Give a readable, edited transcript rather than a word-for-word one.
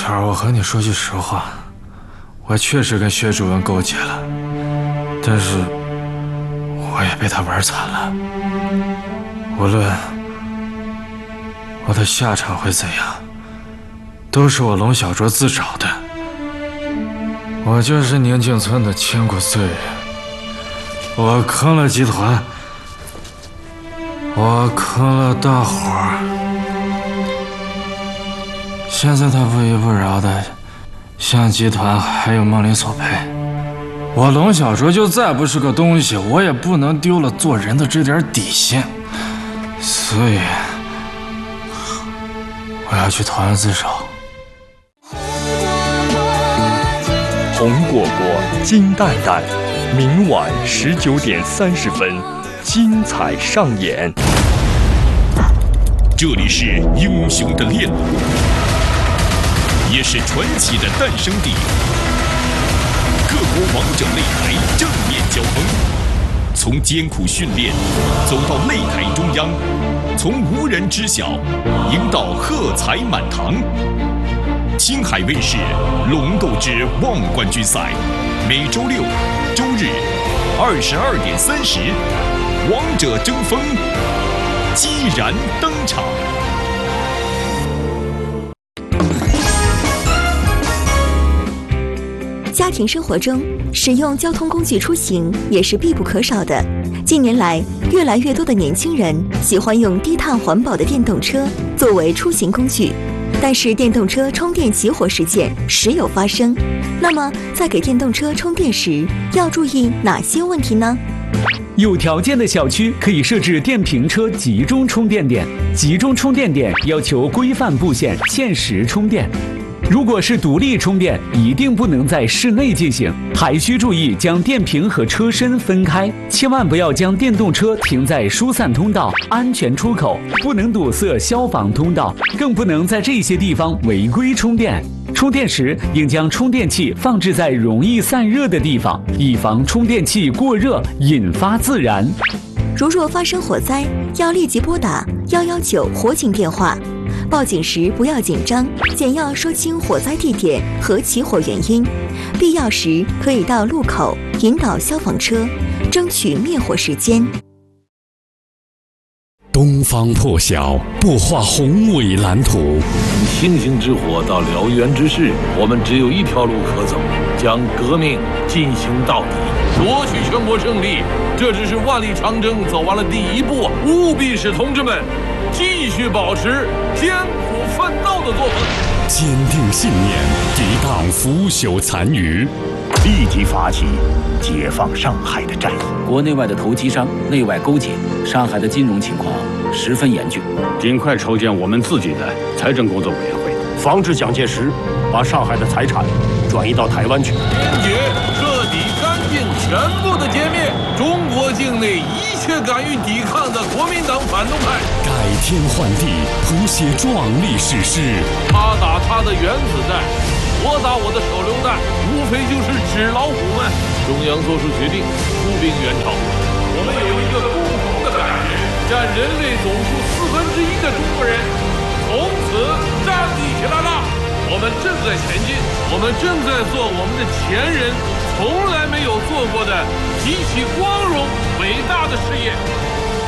天儿，我和你说句实话，我确实跟薛主任勾结了，但是我也被他玩惨了。无论我的下场会怎样，都是我龙小卓自找的。我就是宁静村的千古罪人，我坑了集团，我坑了大伙儿。现在他不依不饶的向集团还有梦玲索赔，我龙小卓就再不是个东西，我也不能丢了做人的这点底线，所以我要去投案自首。 红果果，金蛋蛋，明晚19:30，精彩上演。 这里是英雄的炼炉，也是传奇的诞生地。各国王者擂台正面交锋，从艰苦训练走到擂台中央，从无人知晓赢到喝彩满堂。青海卫视《龙斗之望冠军赛》，每周六、周日22:30，王者争锋，激然登场。 家庭生活中，使用交通工具出行也是必不可少的。近年来，越来越多的年轻人喜欢用低碳环保的电动车作为出行工具，但是电动车充电起火事件时有发生。那么，在给电动车充电时，要注意哪些问题呢？ 有条件的小区可以设置电瓶车集中充电点，集中充电点要求规范布线，限时充电。如果是独立充电，一定不能在室内进行，还需注意将电瓶和车身分开，千万不要将电动车停在疏散通道、安全出口，不能堵塞消防通道，更不能在这些地方违规充电。充电时应将充电器放置在容易散热的地方，以防充电器过热引发自燃。 如若发生火灾，要立即拨打119火警电话。报警时不要紧张，简要说清火灾地点和起火原因，必要时可以到路口引导消防车，争取灭火时间。 东方破晓，不画宏伟蓝图。 从星星之火到燎原之势，我们只有一条路可走，将革命进行到底，夺取全国胜利。这只是万里长征走完了第一步，务必使同志们继续保持艰苦奋斗的作风， 坚定信念，抵挡腐朽残余， 立即发起解放上海的战役。 国内外的投机商内外勾结，上海的金融情况十分严峻， 尽快筹建我们自己的财政工作委员会， 防止蒋介石把上海的财产转移到台湾去。 坚决彻底干净全部的歼灭中国境内一切敢于抵抗的国民党反动派， 改天换地，谱写壮丽史诗。 他打他的原子弹，我打我的手榴弹，无非就是纸老虎们。中央做出决定，出兵援朝。我们有一个共同的感觉，占人类总数1/4的中国人从此站立起来了。我们正在前进，我们正在做我们的前人从来没有做过的极其光荣伟大的事业。